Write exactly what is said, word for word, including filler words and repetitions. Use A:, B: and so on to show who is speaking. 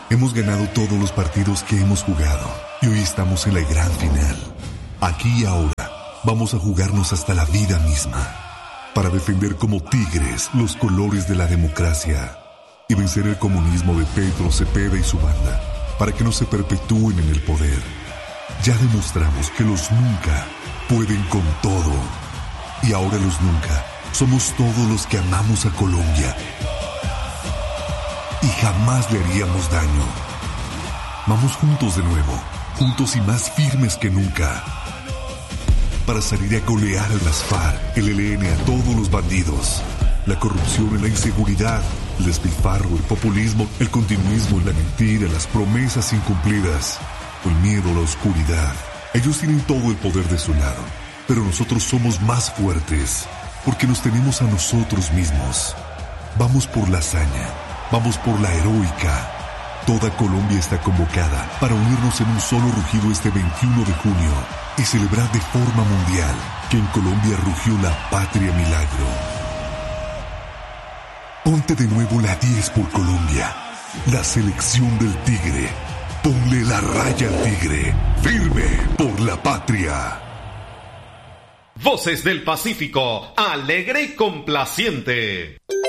A: Hemos ganado todos los partidos que hemos jugado y hoy estamos en la gran final. Aquí y ahora vamos a jugarnos hasta la vida misma para defender como tigres los colores de la democracia y vencer el comunismo de Pedro Cepeda y su banda para que no se perpetúen en el poder. Ya demostramos que los nunca pueden con todo y ahora los nunca somos todos los que amamos a Colombia y jamás le haríamos daño. Vamos juntos de nuevo, juntos y más firmes que nunca, para salir a golear a las FARC, el E L N, a todos los bandidos, la corrupción y la inseguridad, el despilfarro, el populismo, el continuismo y la mentira, las promesas incumplidas, el miedo a la oscuridad. Ellos tienen todo el poder de su lado, pero nosotros somos más fuertes, porque nos tenemos a nosotros mismos. Vamos por la hazaña, vamos por la heroica. Toda Colombia está convocada para unirnos en un solo rugido este veintiuno de junio y celebrar de forma mundial que en Colombia rugió la patria milagro. Ponte de nuevo la diez por Colombia, la selección del tigre. Ponle la raya al tigre, firme por la patria.
B: Voces del Pacífico, alegre y complaciente.